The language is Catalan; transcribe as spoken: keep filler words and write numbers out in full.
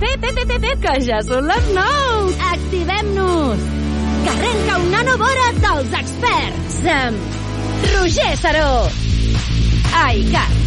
Pep, Pep, Pep, Pep, que ja són les nou! Activem-nos! Que arrenca una nova hora dels experts amb Roger Saró. Ai, Cat.